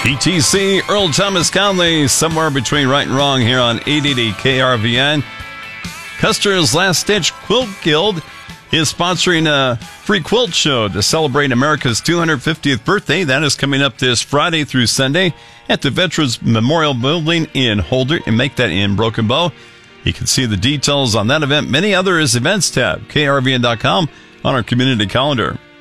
ETC, Earl Thomas Conley, somewhere between right and wrong here on 880 KRVN. Custer's Last Stitch Quilt Guild is sponsoring a free quilt show to celebrate America's 250th birthday. That is coming up this Friday through Sunday at the Veterans Memorial Building in Holder, and make that in Broken Bow. You can see the details on that event, many others events tab, krvn.com, on our community calendar.